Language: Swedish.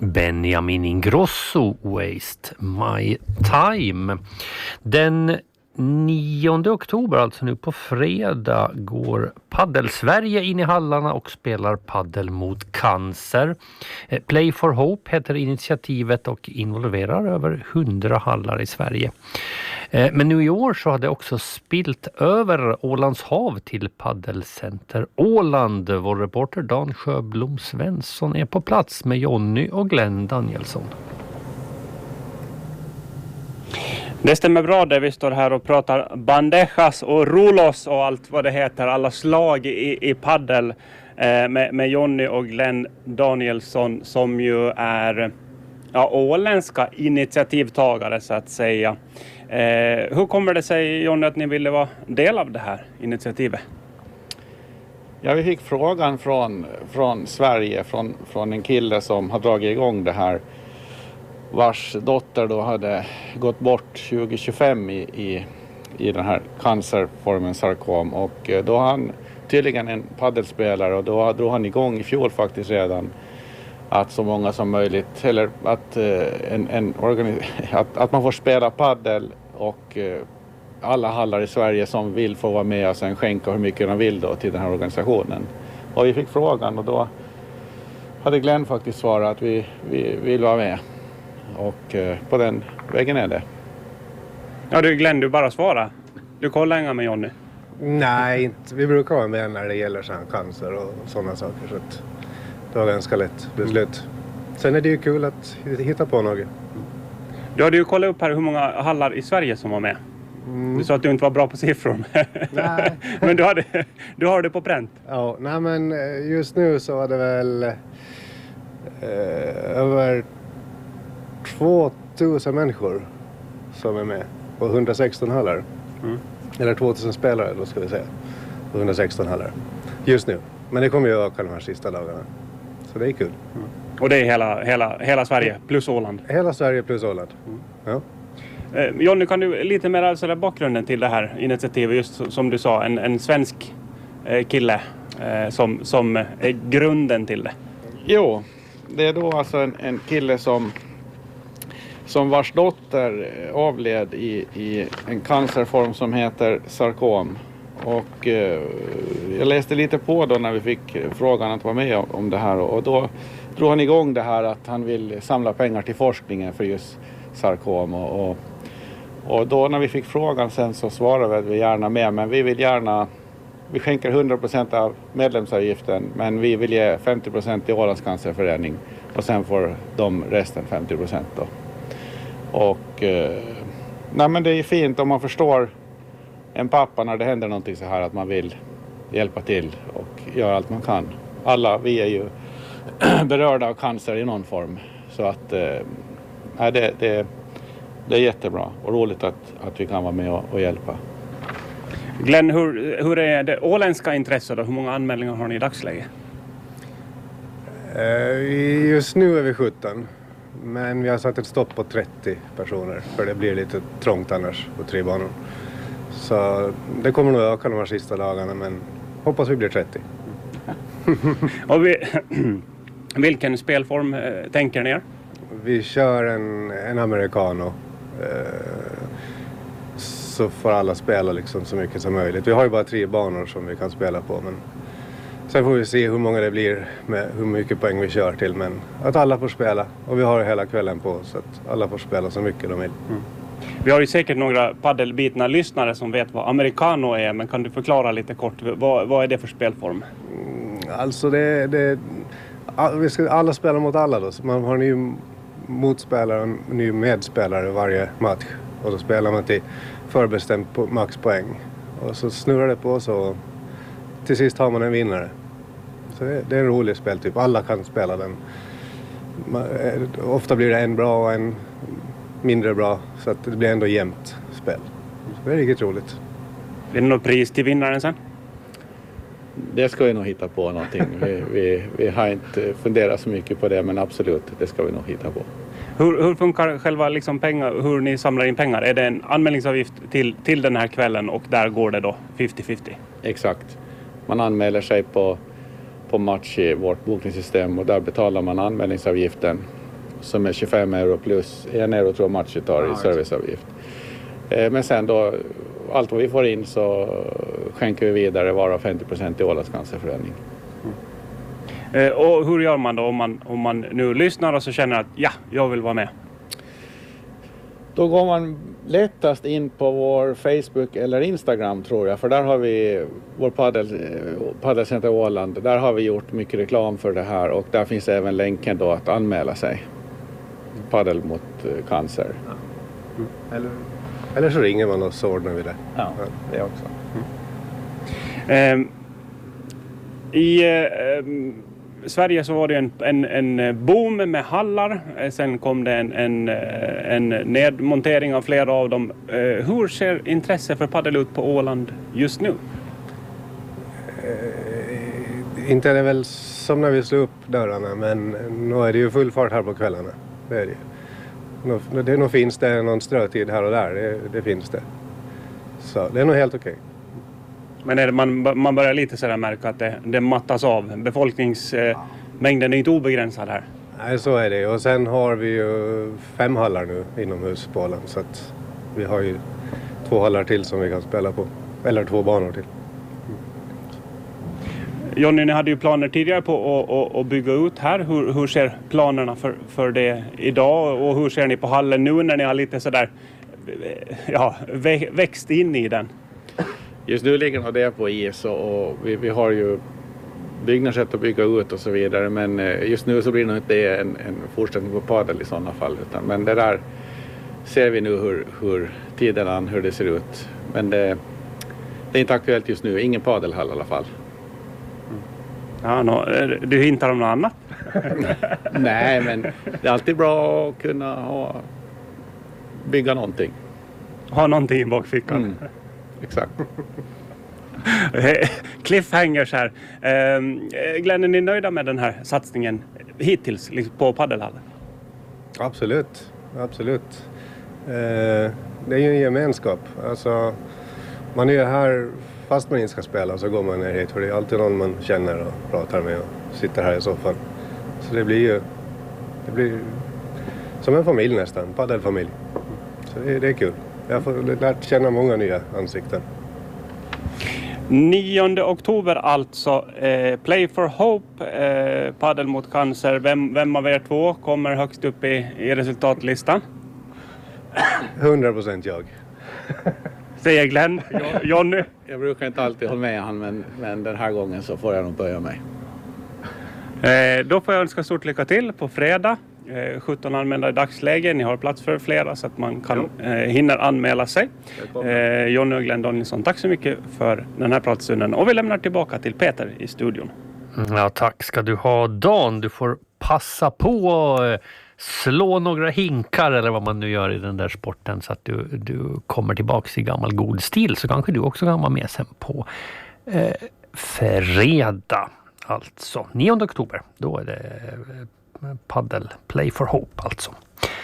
Benjamin Ingrosso, Waste My Time. Den 9 oktober, alltså nu på fredag, går Paddel-Sverige in i hallarna och spelar paddel mot cancer. Play for Hope heter initiativet och involverar över 100 hallar i Sverige. Men nu i år så har det också spilt över Ålands hav till Paddelcenter Åland. Vår reporter Dan Sjöblom Svensson är på plats med Jonny och Glenn Danielsson. Det stämmer bra där vi står här och pratar bandejas och rulos och allt vad det heter. Alla slag i paddel med Jonny och Glenn Danielsson som ju är åländska initiativtagare så att säga. Hur kommer det sig, Jonny, att ni ville vara del av det här initiativet? Ja, vi fick frågan från Sverige, från en kille som har dragit igång det här, vars dotter då hade gått bort 2025 i den här cancerformen sarkom. Och då har han tydligen en paddelspelare och då drog han igång i fjol faktiskt redan att så många som möjligt, eller att man får spela paddel och alla hallar i Sverige som vill få vara med och sen skänka hur mycket de vill då till den här organisationen. Och vi fick frågan och då hade Glenn faktiskt svarat att vi vill vara med. Och på den vägen är det. Ja du Glenn, du bara svara. Du kollar inga med Jonny. Nej, inte. Vi brukar vara med när det gäller cancer och sådana saker. Så att det var ganska lätt beslut. Sen är det ju kul att hitta på något. Du hade ju kollat upp här hur många hallar i Sverige som var med. Du sa att du inte var bra på siffror. Nej. Men du har det på pränt. Ja, nej men just nu så var det väl över 2000 människor som är med på 116 hallar. Eller 2000 spelare då ska vi säga. På 116 hallar. Just nu. Men det kommer ju öka de här sista dagarna. Så det är kul. Och det är hela Sverige plus Åland? Hela Sverige plus Åland. Ja. Jonny, kan du lite mer avslöja bakgrunden till det här initiativet? Just som du sa, en svensk kille som är grunden till det. Jo, det är då alltså en kille som vars dotter avled i en cancerform som heter sarkom. Och jag läste lite på då när vi fick frågan att vara med om det här. Och då drog han igång det här att han vill samla pengar till forskningen för just sarkom. Och då när vi fick frågan sen så svarade vi gärna med. Men vi skänker 100% av medlemsavgiften. Men vi vill ge 50% till Ålands cancerförening. Och sen får de resten 50% då. Och nej men det är fint om man förstår en pappa när det händer någonting så här att man vill hjälpa till och göra allt man kan. Alla vi är ju berörda av cancer i någon form. Så att det är jättebra och roligt att vi kan vara med och hjälpa. Glenn, hur är det åländska intresset och hur många anmälningar har ni i dagsläget? Just nu är vi 17. Men vi har satt ett stopp på 30 personer. För det blir lite trångt annars på 3 banor. Så det kommer nog öka de här sista dagarna. Men hoppas vi blir 30. Och vilken spelform tänker ni er? Vi kör en americano. Så får alla spela liksom så mycket som möjligt. Vi har ju bara 3 banor som vi kan spela på. Men sen får vi se hur många det blir med hur mycket poäng vi kör till. Men att alla får spela. Och vi har hela kvällen på så att alla får spela så mycket de vill. Vi har ju säkert några paddelbitna lyssnare som vet vad americano är. Men kan du förklara lite kort, vad är det för spelform? Alltså vi ska alla spela mot alla då. Så man har en ny motspelare och en ny medspelare varje match. Och då spelar man till förbestämt maxpoäng. Och så snurrar det på så till sist har man en vinnare. Så det är en rolig speltyp. Alla kan spela den. Ofta blir det en bra och en mindre bra. Så att det blir ändå jämnt spel. Så det är riktigt roligt. Är det något pris till vinnaren sen? Det ska vi nog hitta på någonting. Vi har inte funderat så mycket på det, men absolut, det ska vi nog hitta på. Hur funkar själva liksom pengar, hur ni samlar in pengar? Är det en anmälningsavgift till den här kvällen och där går det då 50-50? Exakt. Man anmäler sig på match i vårt bokningssystem och där betalar man anmälningsavgiften. som är 25 euro plus 1 euro tror jag matchen tar i serviceavgift. Men sen då, allt vad vi får in så skänker vi vidare, varav 50% till Ålands cancerförening. Och hur gör man då om man nu lyssnar och så känner att ja, jag vill vara med? Då går man lättast in på vår Facebook eller Instagram tror jag. För där har vi vår paddelcenter Åland. Där har vi gjort mycket reklam för det här. Och där finns även länken då att anmäla sig. Paddel mot cancer. Eller så ringer man och så ordnar vi det. Ja, det också. I Sverige så var det en boom med hallar. Sen kom det en nedmontering av flera av dem. Hur ser intresse för paddel ut på Åland just nu? Inte är det väl som när vi slår upp dörrarna, men nu är det ju full fart här på kvällarna. Det är det ju. Nog finns det någon strötid här och där, det finns det. Så det är nog helt okej. Men är det, man börjar lite sådär märka att det mattas av. Befolkningsmängden är inte obegränsad här. Nej, så är det. Och sen har vi ju 5 hallar nu inomhus på Åland. Så att vi har ju 2 hallar till som vi kan spela på. Eller 2 banor till. Jonny, ni hade ju planer tidigare på att bygga ut här. Hur ser planerna för det idag? Och hur ser ni på hallen nu när ni har lite sådär växt in i den? Just nu ligger det på is och vi har ju byggnadssätt att bygga ut och så vidare. Men just nu så blir det nog inte en fortsättning på padel i sådana fall. Men det där ser vi nu hur tiden an, hur det ser ut. Men det är inte aktuellt just nu. Ingen padelhall i alla fall. Ja, du hintar om något annat? Nej, men det är alltid bra att kunna bygga någonting. Ha någonting i bakfickan. Exakt. Cliffhangers här. Glenn, är ni nöjda med den här satsningen hittills på paddelhallen? Absolut. Det är ju en gemenskap. Alltså, man är här fast man inte ska spela, så går man ner hit. För det är alltid någon man känner och pratar med och sitter här i soffan. Så det blir som en familj nästan, paddelfamilj. Så det är kul. Jag har lärt känna många nya ansikten. 9 oktober alltså, Play for Hope, paddel mot cancer. Vem av er två kommer högst upp i resultatlistan? 100% jag. Säger Glenn. Jonny? Jag brukar inte alltid hålla med han, men den här gången så får jag nog böja mig. Då får jag önska stort lycka till på fredag. 17 anmälda i dagsläge. Ni har plats för flera så att man kan hinner anmäla sig. Jonny och Glenn Danielsson, tack så mycket för den här pratstunden. Och vi lämnar tillbaka till Peter i studion. Ja, tack ska du ha, Dan. Du får passa på att slå några hinkar eller vad man nu gör i den där sporten så att du kommer tillbaka i gammal god stil, så kanske du också kan vara med sen på fredag. Alltså 9 oktober, då är det paddel Play for Hope alltså.